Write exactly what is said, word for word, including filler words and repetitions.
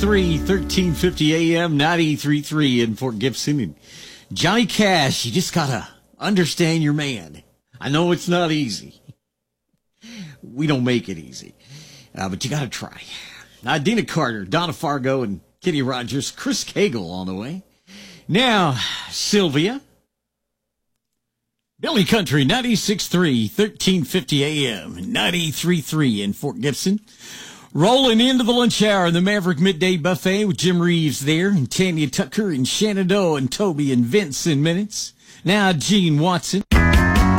three, thirteen fifty A M, ninety-three point three in Fort Gibson. And Johnny Cash, you just gotta understand your man. I know it's not easy. We don't make it easy. Uh, but you gotta try. Now, Dina Carter, Donna Fargo, and Kenny Rogers, Chris Cagle on the way. Now, Sylvia. Billy Country, ninety-six point three, thirteen fifty A M, ninety-three point three in Fort Gibson. Rolling into the lunch hour in the Maverick Midday Buffet with Jim Reeves there, and Tanya Tucker, and Shenandoah, and Toby, and Vince in minutes. Now, Gene Watson.